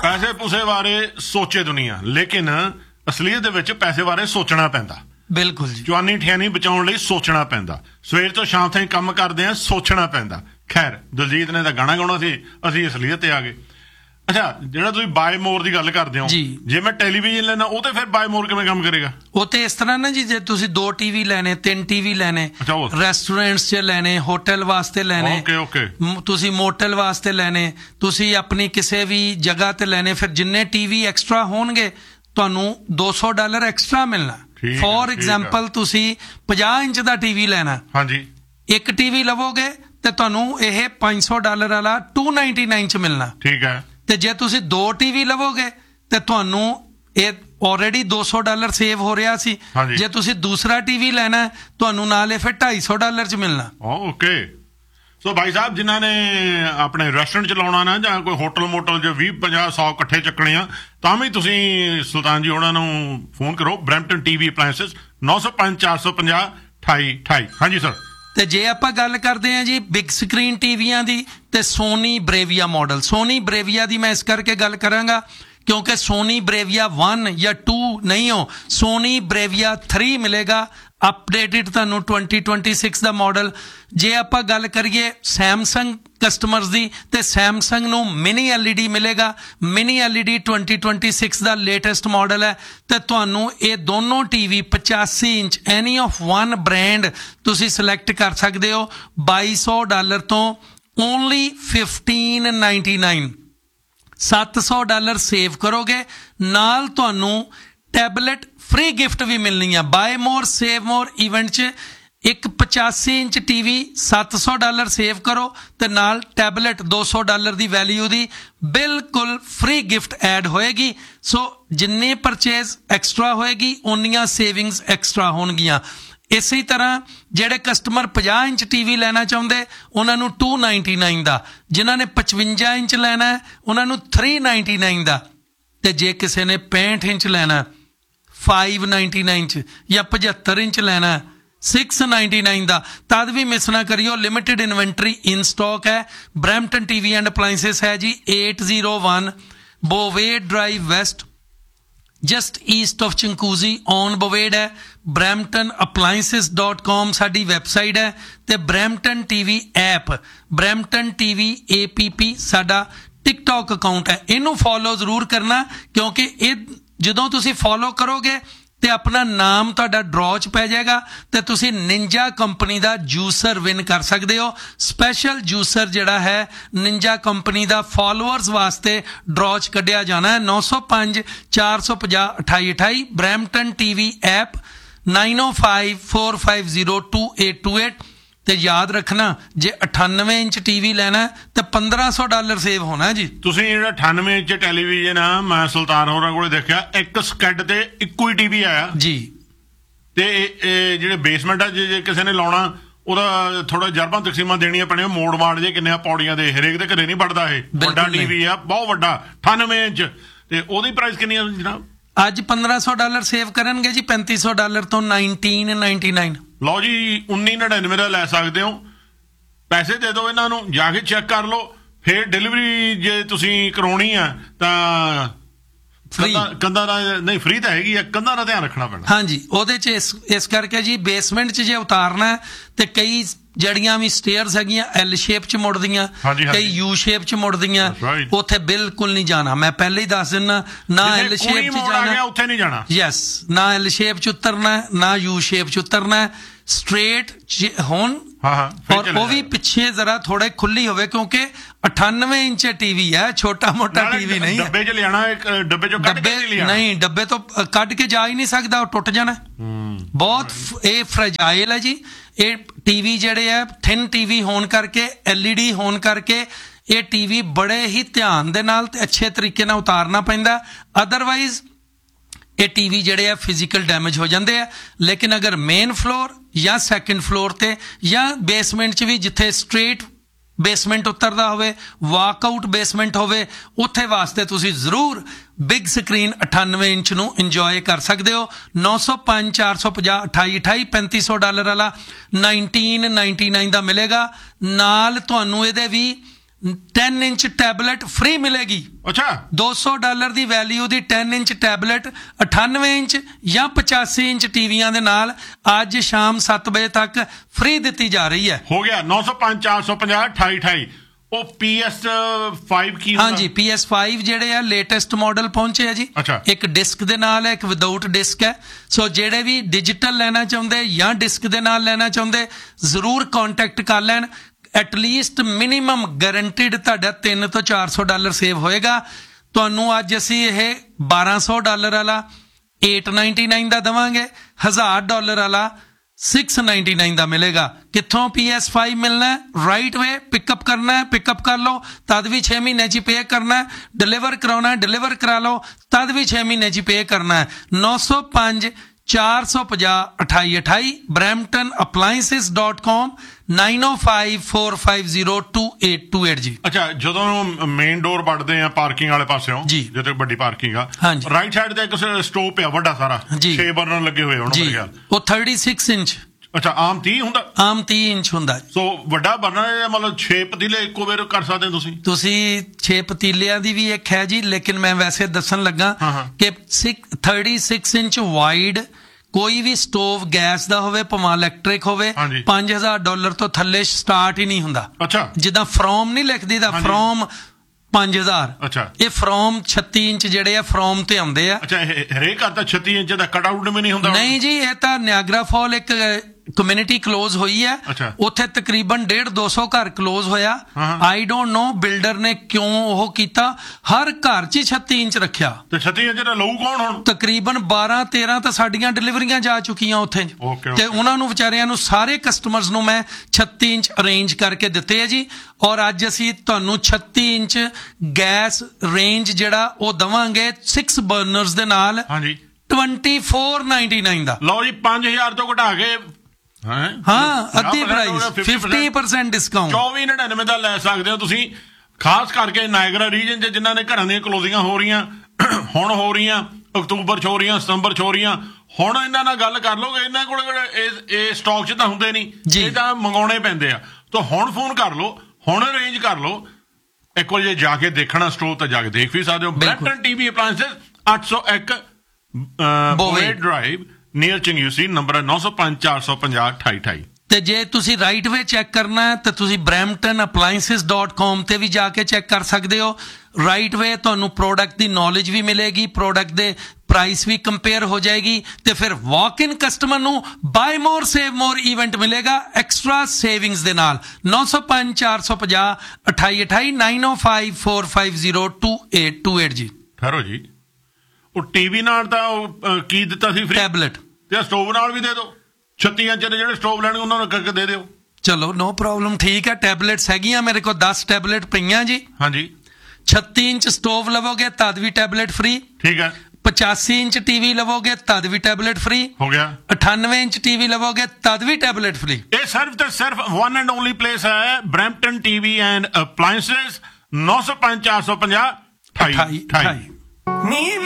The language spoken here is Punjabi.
ਪੈਸੇ ਪੂਸੇ ਬਾਰੇ ਸੋਚੇ ਦੁਨੀਆ, ਲੇਕਿਨ ਅਸਲੀਅਤ ਦੇ ਵਿੱਚ ਪੈਸੇ ਬਾਰੇ ਸੋਚਣਾ ਪੈਂਦਾ। ਬਿਲਕੁਲ ਜੀ, ਜਵਾਨੀ ਠਿਆਣੀ ਬਚਾਉਣ ਲਈ ਸੋਚਣਾ ਪੈਂਦਾ। ਸਵੇਰ ਤੋਂ ਸ਼ਾਮ ਤਾਈਂ ਕੰਮ ਕਰਦੇ ਆ, ਸੋਚਣਾ ਪੈਂਦਾ। ਖੈਰ, ਦਲਜੀਤ ਨੇ ਤਾਂ ਗਾਣਾ ਗਾਉਣਾ ਸੀ, ਅਸੀਂ ਅਸਲੀਅਤ ਤੇ ਆ ਗਏ। ਅੱਛਾ, ਜਿਹੜਾ ਤੁਸੀਂ ਬਾਏ ਮੋਰ ਦੀ ਗੱਲ ਕਰਦੇ ਹੋ, ਜੇ ਮੈਂ ਟੈਲੀਵਿਜ਼ਨ ਲੈਣਾ ਉਹ ਤੇ ਫਿਰ ਬਾਏ ਮੋਰ ਕਿਵੇਂ ਕੰਮ ਕਰੇਗਾ? ਉਹ ਤੇ ਇਸ ਤਰ੍ਹਾਂ ਨਾ ਜੀ, ਜੇ ਤੁਸੀਂ 2 TV ਲੈਣੇ, 3 TV ਲੈਣੇ, ਰੈਸਟੋਰੈਂਟਸ 'ਚ ਲੈਣੇ, ਹੋਟਲ ਵਾਸਤੇ ਲੈਣੇ, ਤੁਸੀਂ ਮੋਟਲ ਵਾਸਤੇ ਲੈਣੇ, ਤੁਸੀਂ ਆਪਣੀ ਕਿਸੇ ਵੀ ਜਗ੍ਹਾ ਤੇ ਲੈਣੇ, ਫਿਰ ਜਿੰਨੇ TV ਐਕਸਟਰਾ ਹੋਣਗੇ ਤੁਹਾਨੂੰ $200 ਐਕਸਟਰਾ ਮਿਲਣਾ। ਫੋਰ ਐਗਜ਼ਾਮਪਲ, ਤੁਸੀਂ 50 ਇੰਚ ਦਾ TV ਲੈਣਾ, ਹਾਂਜੀ, ਇੱਕ TV ਲਵੋਗੇ ਤੇ ਤੁਹਾਨੂੰ ਇਹ $500 ਵਾਲਾ $299 ਚ ਮਿਲਣਾ। ਠੀਕ ਹੈ। ਤੇ ਜੇ ਤੁਸੀਂ 2 TV ਲਵੋਗੇ ਤੇ ਤੁਹਾਨੂੰ ਇਹ ਆਲਰੇਡੀ $200 ਸੇਵ ਹੋ ਰਿਹਾ ਸੀ। ਜੇ ਤੁਸੀਂ ਦੂਸਰਾ TV ਲੈਣਾ ਤੁਹਾਨੂੰ ਨਾਲ ਇਹ ਫਿਰ $250 ਚ ਮਿਲਣਾ। ਓਕੇ। ਸੋ ਭਾਈ ਸਾਹਿਬ, ਜਿਨ੍ਹਾਂ ਨੇ ਆਪਣੇ ਰੈਸਟੋਰੈਂਟ ਚਲਾਉਣਾ ਨਾ, ਜਾਂ ਕੋਈ ਹੋਟਲ ਮੋਟਲ ਜੇ 20, 50, 100 ਇਕੱਠੇ ਚੱਕਣੇ ਆ, ਤਾਂ ਵੀ ਤੁਸੀਂ ਸੁਲਤਾਨ ਜੀ ਉਹਨਾਂ ਨੂੰ ਫੋਨ ਕਰੋ। Brampton TV ਅਪਲਾਇੰਸਸ 905 450 2828। ਹਾਂਜੀ ਸਰ। ਤੇ ਜੇ ਆਪਾਂ ਗੱਲ ਕਰਦੇ ਹਾਂ ਜੀ ਬਿਗ ਸਕਰੀਨ ਟੀਵੀਆਂ ਦੀ, ਤੇ ਸੋਨੀ ਬਰੇਵੀਆ ਮਾਡਲ। ਸੋਨੀ ਬਰੇਵੀਆ ਦੀ ਮੈਂ ਇਸ ਕਰਕੇ ਗੱਲ ਕਰਾਂਗਾ ਕਿਉਂਕਿ ਸੋਨੀ ਬਰੇਵੀਆ 1 ਜਾਂ 2 ਨਹੀਂ ਹੋ, ਸੋਨੀ ਬਰੇਵੀਆ 3 ਮਿਲੇਗਾ ਅਪਡੇਟਡ ਤੁਹਾਨੂੰ 2026 ਦਾ ਮਾਡਲ। ਜੇ ਆਪਾਂ ਗੱਲ ਕਰੀਏ ਸੈਮਸੰਗ ਕਸਟਮਰਸ ਦੀ, ਤੇ ਸੈਮਸੰਗ ਨੂੰ ਮਿਨੀ LED ਮਿਲੇਗਾ। ਮਿਨੀ LED 2026 ਦਾ ਲੇਟੈਸਟ ਮਾਡਲ ਹੈ। ਤੇ ਤੁਹਾਨੂੰ ਇਹ ਦੋਨੋਂ TV 85 inch any of 1 brand ਤੁਸੀਂ ਸਿਲੈਕਟ ਕਰ ਸਕਦੇ ਹੋ $2200 ਤੋਂ ਓਨਲੀ $1599। $700 ਸੇਵ ਕਰੋਗੇ, ਨਾਲ ਤੁਹਾਨੂੰ ਟੈਬਲੇਟ ਫ੍ਰੀ ਗਿਫਟ ਵੀ ਮਿਲਣੀ ਆ। ਬਾਏ ਮੋਰ ਸੇਵ ਮੋਰ ਇਵੈਂਟ 'ਚ ਇੱਕ 85 ਇੰਚ TV $700 ਸੇਵ ਕਰੋ ਤੇ ਨਾਲ ਟੈਬਲੇਟ $200 ਦੀ ਵੈਲਿਊ ਦੀ ਬਿਲਕੁਲ ਫ੍ਰੀ ਗਿਫਟ ਐਡ ਹੋਏਗੀ। ਸੋ ਜਿੰਨੇ ਪਰਚੇਜ਼ ਐਕਸਟਰਾ ਹੋਏਗੀ ਓਨੀਆਂ ਸੇਵਿੰਗਸ ਐਕਸਟਰਾ ਹੋਣਗੀਆਂ। ਇਸੇ ਤਰ੍ਹਾਂ ਜਿਹੜੇ ਕਸਟਮਰ 50 ਇੰਚ TV ਲੈਣਾ ਚਾਹੁੰਦੇ ਉਹਨਾਂ ਨੂੰ $299 ਦਾ, ਜਿਨ੍ਹਾਂ ਨੇ 55 ਇੰਚ ਲੈਣਾ ਉਹਨਾਂ ਨੂੰ $399 ਦਾ, ਤੇ ਜੇ ਕਿਸੇ ਨੇ 65 ਇੰਚ ਲੈਣਾ $599 ਚ, ਜਾਂ 75 ਇੰਚ ਲੈਣਾ $699 ਦਾ। ਤਦ ਵੀ ਮਿਸ ਨਾ ਕਰਿਓ, ਲਿਮਿਟਿਡ ਇਨਵੈਂਟਰੀ ਇਨ ਸਟਾਕ ਹੈ। ਬਰੈਂਪਟਨ TV ਐਂਡ ਅਪਲਾਇੰਸਸ ਹੈ ਜੀ 801 ਬੋਵੇਡ drive West, just East of ਚੰਕੂਜ਼ੀ on ਬੋਵੇਡ ਹੈ। bramptonappliances.com ਸਾਡੀ ਵੈਬਸਾਈਟ ਹੈ, ਤੇ Brampton TV app, Brampton TV APP ਸਾਡਾ ਟਿਕਟੌਕ ਅਕਾਊਂਟ ਹੈ। ਇਹਨੂੰ ਫੋਲੋ ਜ਼ਰੂਰ ਕਰਨਾ ਕਿਉਂਕਿ ਇਹ ਜਦੋਂ ਤੁਸੀਂ ਫੋਲੋ ਕਰੋਗੇ ਤੇ ਆਪਣਾ ਨਾਮ ਤੁਹਾਡਾ ਡਰਾਅ 'ਚ ਪੈ ਜਾਏਗਾ ਤੇ ਤੁਸੀਂ ਨਿੰਜਾ ਕੰਪਨੀ ਦਾ ਜੂਸਰ ਵਿਨ ਕਰ ਸਕਦੇ ਹੋ। ਸਪੈਸ਼ਲ ਜੂਸਰ ਜਿਹੜਾ ਹੈ ਨਿੰਜਾ ਕੰਪਨੀ ਦਾ ਫਾਲੋਅਰਸ ਵਾਸਤੇ ਡਰਾਅ 'ਚ ਕੱਢਿਆ ਜਾਣਾ ਹੈ। 905 450 2828 ਬਰੈਂਪਟਨ TV ਐਪ 905 450 2828। ਤੇ ਯਾਦ ਰੱਖਣਾ ਜੇ 98 ਇੰਚ TV ਲੈਣਾ ਤੇ $1500 ਸੇਵ ਹੋਣਾ ਜੀ। ਤੁਸੀਂ ਜਿਹੜਾ 98 ਇੰਚ ਟੈਲੀਵਿਜ਼ਨ ਆ, ਮੈਂ ਸੁਲਤਾਨ ਹੋਰਾਂ ਕੋਲੇ ਦੇਖਿਆ ਇੱਕ ਸਕੈਡ ਤੇ ਇੱਕੋ ਹੀ TV ਆਇਆ ਜੀ। ਤੇ ਜਿਹੜੇ ਬੇਸਮੈਂਟ ਆ, ਜੇ ਕਿਸੇ ਨੇ ਲਾਉਣਾ ਉਹਦਾ ਥੋੜਾ ਜਰਬਾਂ ਤਕਸੀਮਾਂ ਦੇਣੀਆਂ ਪੈਣੀਆਂ, ਮੋੜ ਮਾੜ ਜੇ ਕਿੰਨੇ ਪੌੜੀਆਂ ਦੇ, ਹਰੇਕ ਦੇ ਘਰੇ ਨਹੀਂ ਵੜਦਾ ਇਹ। ਵੱਡਾ TV ਆ, ਬਹੁਤ ਵੱਡਾ 98 ਇੰਚ। ਤੇ ਉਹਦੀ ਪ੍ਰਾਈਸ ਕਿੰਨੀ ਆ ਜਨਾਬ? ਅੱਜ $1500 ਸੇਵ ਕਰਨਗੇ ਜੀ $3500 ਤੋਂ 1999। ਲਓ ਜੀ 1999 ਦਾ ਲੈ ਸਕਦੇ ਹੋ। ਪੈਸੇ ਦੇ ਦਿਓ ਇਹਨਾਂ ਨੂੰ, ਜਾ ਕੇ ਚੈੱਕ ਕਰ ਲਓ। ਫਿਰ ਡਿਲੀਵਰੀ ਜੇ ਤੁਸੀਂ ਕਰਾਉਣੀ ਆ ਤਾਂ ਕੰਧਾਂ ਦਾ ਨਹੀਂ, ਫ੍ਰੀ ਤਾਂ ਹੈਗੀ ਆ, ਕੰਧਾਂ ਦਾ ਧਿਆਨ ਰੱਖਣਾ ਪੈਣਾ। ਹਾਂਜੀ, ਉਹਦੇ 'ਚ ਇਸ ਕਰਕੇ ਜੀ ਬੇਸਮੈਂਟ 'ਚ ਜੇ ਉਤਾਰਨਾ ਤੇ ਕਈ ਜਿਹੜੀਆਂ ਵੀ ਸਟੇਅਰਸ ਹੈਗੀਆਂ L ਸ਼ੇਪ ਚ ਮੁੜਦੀਆਂ, ਕਈ U ਸ਼ੇਪ ਚ ਮੁੜਦੀਆਂ, ਉੱਥੇ ਬਿਲਕੁਲ ਨਹੀਂ ਜਾਣਾ। ਮੈਂ ਪਹਿਲੇ ਹੀ ਦੱਸ ਦਿੰਦਾ, ਨਾ L ਸ਼ੇਪ ਚ ਜਾਣਾ, ਉੱਥੇ ਨਹੀਂ ਜਾਣਾ। ਯੈਸ, ਨਾ L ਸ਼ੇਪ ਚ ਉਤਰਨਾ, ਨਾ U ਸ਼ੇਪ ਚ ਉਤਰਨਾ। ਸਟ੍ਰੇਟ ਹੋਣ ਔਰ ਉਹ ਵੀ ਪਿੱਛੇ ਜ਼ਰਾ ਥੋੜਾ ਖੁੱਲੀ ਹੋਵੇ ਕਿਉਂਕਿ 98 ਇੰਚ TV ਹੈ, ਛੋਟਾ ਮੋਟਾ TV ਨਹੀਂ ਹੈ। ਡੱਬੇ 'ਚ ਲਿਆਣਾ, ਡੱਬੇ 'ਚੋਂ ਕੱਢ ਕੇ ਲਿਆਣਾ ਨਹੀਂ, ਡੱਬੇ ਤੋਂ ਕੱਢ ਕੇ ਜਾ ਹੀ ਨਹੀਂ ਸਕਦਾ, ਉਹ ਟੁੱਟ ਜਾਣਾ। ਬਹੁਤ ਇਹ ਫਰਜਾਈਲ ਹੈ ਜੀ ਇਹ TV। ਜਿਹੜੇ ਹੈ ਥਿਨ TV ਹੋਣ ਕਰਕੇ, LED ਹੋਣ ਕਰਕੇ ਇਹ TV ਬੜੇ ਹੀ ਧਿਆਨ ਦੇ ਨਾਲ ਤੇ ਅੱਛੇ ਤਰੀਕੇ ਨਾਲ ਉਤਾਰਨਾ ਪੈਂਦਾ, ਅਦਰਵਾਈਜ਼ ਇਹ TV ਜਿਹੜੇ ਆ ਫਿਜ਼ੀਕਲ ਡੈਮੇਜ ਹੋ ਜਾਂਦੇ ਆ। ਲੇਕਿਨ ਅਗਰ ਮੇਨ ਫਲੋਰ ਜਾਂ ਸੈਕਿੰਡ ਫਲੋਰ ਤੇ ਜਾਂ ਬੇਸਮੈਂਟ 'ਚ ਵੀ ਜਿੱਥੇ ਸਟ੍ਰੇਟ ਬੇਸਮੈਂਟ ਉਤਰਦਾ ਹੋਵੇ, ਵਾਕਆਊਟ ਬੇਸਮੈਂਟ ਹੋਵੇ, ਉੱਥੇ ਵਾਸਤੇ ਤੁਸੀਂ ਜ਼ਰੂਰ ਬਿਗ ਸਕਰੀਨ 98 ਇੰਚ ਨੂੰ ਇੰਜੋਏ ਕਰ ਸਕਦੇ ਹੋ। 905 450 2828 $3500 ਵਾਲਾ 1999 ਦਾ ਮਿਲੇਗਾ। ਨਾਲ ਤੁਹਾਨੂੰ ਇਹਦੇ ਵੀ 10 ਇੰਚ ਟੈਬਲੇਟ ਫ੍ਰੀ ਮਿਲੇਗੀ। ਅੱਛਾ, $200 ਦੀ ਵੈਲਿਊ ਦੀ 10 ਇੰਚ ਟੈਬਲੇਟ 98 ਇੰਚ ਜਾਂ 85 ਇੰਚ ਟੀਵੀਆਂ ਦੇ ਨਾਲ ਅੱਜ ਸ਼ਾਮ 7 ਵਜੇ ਤੱਕ ਫ੍ਰੀ ਦਿੱਤੀ ਜਾ ਰਹੀ ਹੈ। ਹੋ ਗਿਆ 905 450 2828। ਉਹ PS5 ਕੀ ਹੁੰਦਾ? ਹਾਂਜੀ, PS5 ਜਿਹੜੇ ਆ ਲੇਟੈਸਟ ਮਾਡਲ ਪਹੁੰਚੇ ਆ ਜੀ। ਅੱਛਾ। ਇੱਕ ਡਿਸਕ ਦੇ ਨਾਲ ਹੈ, ਇੱਕ ਵਿਦਆਊਟ ਡਿਸਕ ਹੈ। ਸੋ ਜਿਹੜੇ ਵੀ ਡਿਜੀਟਲ ਲੈਣਾ ਚਾਹੁੰਦੇ ਜਾਂ ਡਿਸਕ ਦੇ ਨਾਲ ਲੈਣਾ ਚਾਹੁੰਦੇ ਜ਼ਰੂਰ ਕੰਟੈਕਟ ਕਰ ਲੈਣ। ਐਟਲੀਸਟ ਮਿਨੀਮਮ ਗਾਰੰਟੀਡ ਤੁਹਾਡਾ $300 ਤੋਂ $400 ਸੇਵ ਹੋਏਗਾ। ਤੁਹਾਨੂੰ ਅੱਜ ਅਸੀਂ ਇਹ $1200 ਵਾਲਾ $899 ਦਾ ਦੇਵਾਂਗੇ, $1000 ਵਾਲਾ $699 ਦਾ ਮਿਲੇਗਾ। ਕਿੱਥੋਂ PS5 ਮਿਲਣਾ? ਰਾਈਟ ਵੇ ਪਿਕਅਪ ਕਰਨਾ ਹੈ, ਪਿਕਅਪ ਕਰ ਲਓ, ਤਦ ਵੀ 6 ਮਹੀਨੇ 'ਚ ਪੇ ਕਰਨਾ ਹੈ। ਡਿਲੀਵਰ ਕਰਾਉਣਾ, ਡਿਲੀਵਰ ਕਰਾ ਲਓ, ਤਦ ਵੀ 6 ਮਹੀਨੇ 'ਚ ਪੇ ਕਰਨਾ ਹੈ। 905 450 2828 bramptonappliances.com 905 450 2828 ਜੀ। ਅੱਛਾ, ਜਦੋਂ ਮੇਨ ਡੋਰ ਵੱਢਦੇ ਆ ਪਾਰਕਿੰਗ ਵਾਲੇ ਪਾਸਿਓਂ, ਜੀ, ਜਿੱਥੇ ਵੱਡੀ ਪਾਰਕਿੰਗ ਆ, ਹਾਂਜੀ, ਰਾਈਟ ਸਾਈਡ ਤੇ ਇੱਕ ਸਟੋਵ ਪਿਆ ਵੱਡਾ ਸਾਰਾ, 6 ਬਰਨਰ ਲੱਗੇ ਹੋਏ ਹੋਣ ਮੇਰੇ ਖਿਆਲ। ਉਹ 36 ਇੰਚ। ਅੱਛਾ, ਆਮ 30 ਹੁੰਦਾ? ਆਮ 30 ਇੰਚ ਹੁੰਦਾ। ਸੋ ਵੱਡਾ ਬਰਨਰ ਮਤਲਬ 6 ਪਤੀਲੇ ਇੱਕੋ ਵਾਰ ਕਰ ਸਕਦੇ ਹੋ ਤੁਸੀਂ 6 ਪਤੀਲਿਆਂ ਦੀ ਵੀ ਇੱਕ ਹੈ ਜੀ, ਲੇਕਿਨ ਮੈਂ ਵੈਸੇ ਦੱਸਣ ਲੱਗਾ ਕਿ 36 ਇੰਚ ਵਾਈਡ ਕੋਈ ਵੀ ਸਟੋਵ ਗੈਸ ਦਾ ਹੋਵੇ ਭਾਵੇਂ ਇਲੈਕਟ੍ਰਿਕ ਹੋਵੇ $5000 ਤੋਂ ਥੱਲੇ ਸਟਾਰਟ ਹੀ ਨਹੀਂ ਹੁੰਦਾ। ਅੱਛਾ, ਜਿੱਦਾਂ ਫਰੋਮ ਨਹੀਂ ਲਿਖਦੀ ਦਾ ਫਰੋਮ 5000। ਅੱਛਾ, ਇਹ ਫਰੋਮ 36 ਇੰਚ ਜਿਹੜੇ ਆ ਫਰੋਮ ਤੇ ਆਉਂਦੇ ਆ। ਅੱਛਾ, ਹਰੇਕ ਘਰ ਤਾਂ 36 ਇੰਚ ਦਾ ਕਟ ਆਊਟ ਵੀ ਨਹੀਂ ਹੁੰਦਾ? ਨਹੀਂ ਜੀ, ਇਹ ਤਾਂ ਨਿਆਗਰਾ ਫਾਲ ਇੱਕ ਕਮਿਊਨਿਟੀ ਕਲੋਜ਼ ਹੋਈ ਹੈ, ਉੱਥੇ ਤਕਰੀਬਨ 150-200 ਘਰ ਕਲੋਜ਼ ਹੋਇਆ। ਆਈ ਡੋਂਟ ਨੋ ਬਿਲਡਰ ਨੇ ਕਿਉਂ ਉਹ ਕੀਤਾ, ਹਰ ਘਰ 'ਚ 36 ਇੰਚ ਰੱਖਿਆ। ਤੇ 36 ਇੰਚ ਦਾ ਲਊ ਕੌਣ ਹੁਣ? ਤਕਰੀਬਨ 12-13 ਤਾਂ ਸਾਡੀਆਂ ਡਿਲੀਵਰੀਆਂ ਜਾ ਚੁੱਕੀਆਂ ਉੱਥੇ, ਤੇ ਉਹਨਾਂ ਨੂੰ ਵਿਚਾਰਿਆਂ ਨੂੰ ਸਾਰੇ ਕਸਟਮਰਸ ਨੂੰ ਮੈਂ 36 ਇੰਚ ਅਰੇਂਜ ਕਰਕੇ ਦਿੱਤੇ ਹੈ ਜੀ। ਔਰ ਅੱਜ ਅਸੀਂ ਤੁਹਾਨੂੰ 36 ਇੰਚ ਗੈਸ ਰੇਂਜ ਜਿਹੜਾ ਉਹ ਦਵਾਂਗੇ 6 ਬਰਨਰਸ ਦੇ ਨਾਲ 2499 ਦਾ। ਲਓ ਜੀ, 5000 ਤੋਂ ਘਟਾ ਕੇ ਅੱਧੀ ਪ੍ਰਾਈਸ 50% ਡਿਸਕਾਊਂਟ 2499 ਦਾ ਲੈ ਸਕਦੇ ਹੋ ਤੁਸੀਂ। ਖਾਸ ਕਰਕੇ ਨਾਇਗਰਾ ਰੀਜਨ 'ਚ ਜਿਨ੍ਹਾਂ ਦੇ ਘਰਾਂ ਦੀਆਂ ਕਲੋਜ਼ਿੰਗਾਂ ਹੋ ਰਹੀਆਂ, ਹੁਣ ਹੋ ਰਹੀਆਂ, ਅਕਤੂਬਰ 'ਚ ਹੋ ਰਹੀਆਂ, ਸਤੰਬਰ 'ਚ ਹੋ ਰਹੀਆਂ, ਹੁਣ ਇਹਨਾਂ ਨਾਲ ਗੱਲ ਕਰ ਲਓਗੇ। ਇਹਨਾਂ ਕੋਲ ਇਹ ਸਟਾਕ 'ਚ ਤਾਂ ਹੁੰਦੇ ਨਹੀਂ, ਇਹ ਤਾਂ ਮੰਗਾਉਣੇ ਪੈਂਦੇ ਆ। ਤਾਂ ਹੁਣ ਫੋਨ ਕਰ ਲਓ, ਹੁਣ ਅਰੇਂਜ ਕਰ ਲਓ। ਇੱਕ ਵਾਰ ਜੇ ਜਾ ਕੇ ਦੇਖਣਾ ਸਟੋਰ ਤਾਂ ਜਾ ਕੇ ਦੇਖ ਵੀ ਸਕਦੇ ਹੋ। Brampton TV ਅਪਲਾਇੰਸਸ 801 ਬੋਵੇ drive near ਚੰਗਿਊਸੀ, number 905 450 2828। ਤੇ ਜੇ ਤੁਸੀਂ ਰਾਈਟ ਵੇ ਚੈੱਕ ਕਰਨਾ ਹੈ ਤਾਂ ਤੁਸੀਂ bramptonappliances.com ਤੇ ਵੀ ਜਾ ਕੇ ਚੈੱਕ ਕਰ ਸਕਦੇ ਹੋ। ਰਾਈਟ ਵੇ ਤੁਹਾਨੂੰ ਪ੍ਰੋਡਕਟ ਦੀ ਨੌਲੇਜ ਵੀ ਮਿਲੇਗੀ, ਪ੍ਰੋਡਕਟ ਦੇ ਪ੍ਰਾਈਸ ਵੀ ਕੰਪੇਅਰ ਹੋ ਜਾਏਗੀ, ਤੇ ਫਿਰ ਵਾਕ ਇਨ ਕਸਟਮਰ ਨੂੰ ਬਾਏ ਮੋਰ ਸੇਵ ਮੋਰ ਇਵੈਂਟ ਮਿਲੇਗਾ ਐਕਸਟਰਾ ਸੇਵਿੰਗਸ ਦੇ ਨਾਲ। 905 450 2828 905 450 2828 ਜੀ। ਠਹਿਰੋ ਜੀ, ਉਹ ਟੀਵੀ ਨਾਲ ਤਾਂ ਉਹ ਕੀ ਦਿੱਤਾ ਸੀ ਫ੍ਰੀ? ਟੈਬਲੇਟ। ਤੇ ਸਟੋਵ ਨਾਲ ਵੀ ਦੇ ਦਿਓ। 36 ਇੰਚ ਦੇ ਜਿਹੜੇ ਸਟੋਵ ਲੈਣਗੇ ਉਹਨਾਂ ਨੂੰ ਕਰਕੇ ਦੇ ਦਿਓ। ਚਲੋ ਨੋ ਪ੍ਰੋਬਲਮ, ਠੀਕ ਹੈ। ਟੈਬਲੇਟਸ ਹੈਗੀਆਂ ਮੇਰੇ ਕੋਲ 10 ਟੈਬਲੇਟ ਪਈਆਂ ਜੀ। ਹਾਂਜੀ, 36 ਇੰਚ ਸਟੋਵ ਲਵੋਗੇ ਤਦ ਵੀ ਟੈਬਲੇਟ ਫ੍ਰੀ। ਠੀਕ ਹੈ। 85 ਇੰਚ ਟੀਵੀ ਲਵੋਗੇ ਤਦ ਵੀ ਟੈਬਲੇਟ ਫ੍ਰੀ ਹੋ ਗਿਆ। 98 ਇੰਚ ਟੀਵੀ ਲਵੋਗੇ ਤਦ ਵੀ ਟੈਬਲੇਟ ਫ੍ਰੀ। ਇਹ ਸਿਰਫ ਤੇ ਸਿਰਫ ਵਨ ਐਂਡ ਓਨਲੀ ਪਲੇਸ ਹੈ, ਬ੍ਰੈਂਪਟਨ ਟੀਵੀ ਐਂਡ ਅਪਲਾਇੰਸਸ, 905 450 2828।